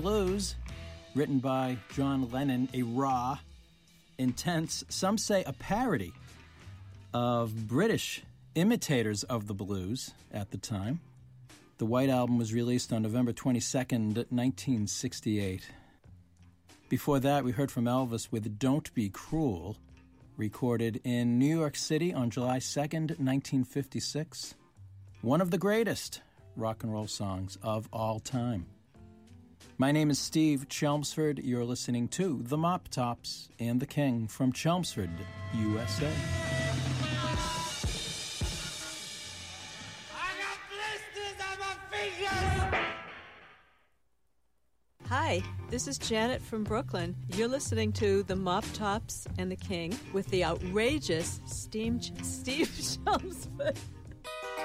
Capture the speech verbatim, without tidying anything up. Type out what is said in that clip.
Blues, written by John Lennon, a raw, intense, some say a parody of British imitators of the blues at the time. The White Album was released on November twenty-second, nineteen sixty-eight. Before that, we heard from Elvis with Don't Be Cruel, recorded in New York City on July second, nineteen fifty-six. One of the greatest rock and roll songs of all time. My name is Steve Chelmsford. You're listening to The Mop Tops and the King from Chelmsford, U S A. I got blisters on my fingers! Hi, this is Janet from Brooklyn. You're listening to The Mop Tops and the King with the outrageous Steve, Steve Chelmsford.